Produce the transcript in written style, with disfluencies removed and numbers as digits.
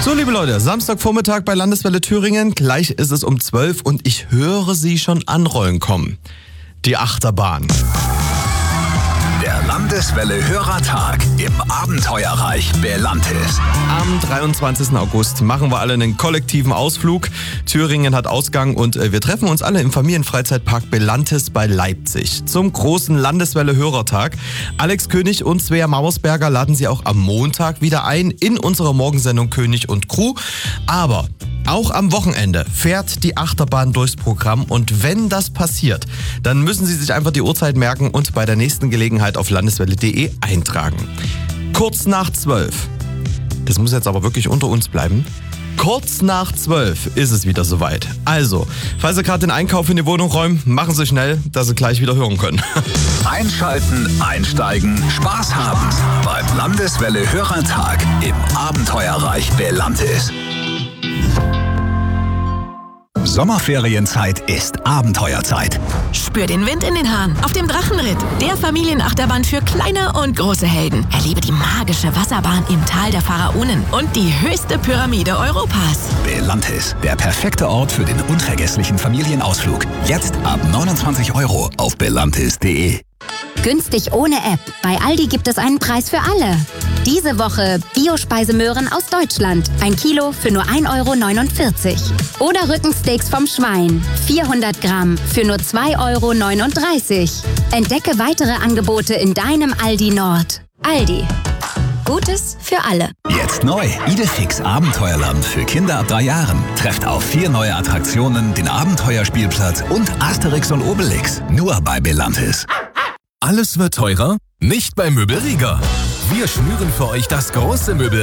So, liebe Leute, Samstagvormittag bei Landeswelle Thüringen. Gleich ist es um 12 und ich höre sie schon anrollen kommen. Die Achterbahn. Der Landeswelle Hörertag im Abenteuerreich Belantis. Am 23. August machen wir alle einen kollektiven Ausflug. Thüringen hat Ausgang und wir treffen uns alle im Familienfreizeitpark Belantis bei Leipzig zum großen Landeswelle Hörertag. Alex König und Svea Mauersberger laden Sie auch am Montag wieder ein in unserer Morgensendung König und Crew. Aber auch am Wochenende fährt die Achterbahn durchs Programm und wenn das passiert, dann müssen Sie sich einfach die Uhrzeit merken und bei der nächsten Gelegenheit auf landeswelle.de eintragen. Kurz nach 12. Das muss jetzt aber wirklich unter uns bleiben. Kurz nach 12 ist es wieder soweit. Also, falls Sie gerade den Einkauf in die Wohnung räumen, machen Sie schnell, dass Sie gleich wieder hören können. Einschalten, einsteigen, Spaß haben beim Landeswelle Hörertag im Abenteuerreich Belantis. Sommerferienzeit ist Abenteuerzeit. Spür den Wind in den Haaren auf dem Drachenritt, der Familienachterbahn für kleine und große Helden. Erlebe die magische Wasserbahn im Tal der Pharaonen und die höchste Pyramide Europas. Belantis, der perfekte Ort für den unvergesslichen Familienausflug. Jetzt ab 29 € auf belantis.de. Günstig ohne App. Bei Aldi gibt es einen Preis für alle. Diese Woche Biospeisemöhren aus Deutschland. 1 Kilo für nur 1,49 €. Oder Rückensteaks vom Schwein. 400 Gramm für nur 2,39 €. Entdecke weitere Angebote in deinem Aldi Nord. Aldi. Gutes für alle. Jetzt neu. Idefix Abenteuerland für Kinder ab 3 Jahren. Trefft auf 4 neue Attraktionen, den Abenteuerspielplatz und Asterix und Obelix. Nur bei Belantis. Alles wird teurer? Nicht bei Möbelrieger. Wir schnüren für euch das große